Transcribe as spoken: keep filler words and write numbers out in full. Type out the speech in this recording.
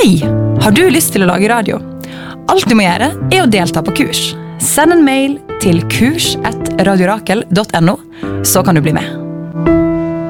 Hei! Har du lyst til å lage radio? Alt du må gjøre er å delta på kurs. Send en mail til kurs at radiorakel punktum no, så kan du bli med.